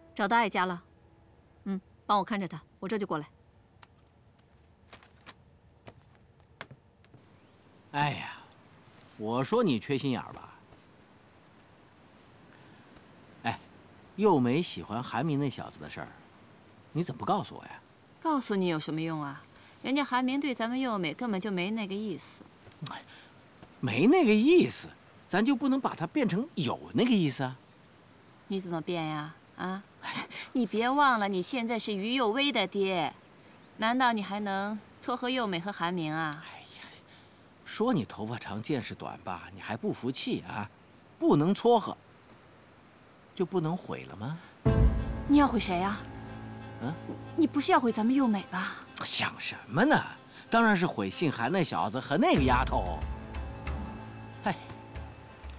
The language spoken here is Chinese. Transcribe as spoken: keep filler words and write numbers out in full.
找到艾家了。嗯，帮我看着他，我这就过来。 哎呀，我说你缺心眼儿吧？哎，幼美喜欢韩明那小子的事儿，你怎么不告诉我呀？ 告诉你有什么用啊？人家韩明对咱们幼美根本就没那个意思。 没那个意思，咱就不能把它变成有那个意思啊？ 你怎么变呀？啊，你别忘了，你现在是于幼薇的爹，难道你还能撮合幼美和韩明啊？ 哎呀，说你头发长见识短吧，你还不服气啊？不能撮合，就不能毁了吗？ 你要毁谁呀？ 嗯， 你不是要毁咱们幼美吧？ 想什么呢？当然是毁姓韩那小子和那个丫头。